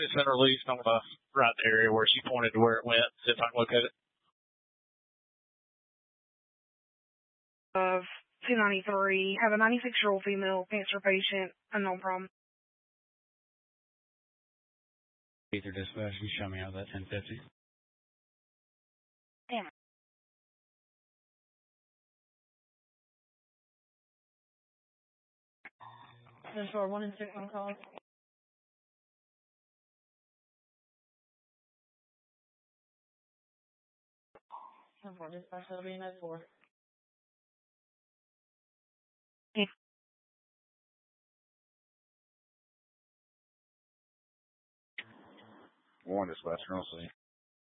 somebody's been released on the right area where she pointed to where it went. See if I can locate it. Of 293, have a 96-year-old female cancer patient, unknown problem. Ether dispatch, you show me out of that 1050. Damn it. This is our 1 and 6 on call. Dispatch, that'll be another 4. Okay. One dispatch, I'll see.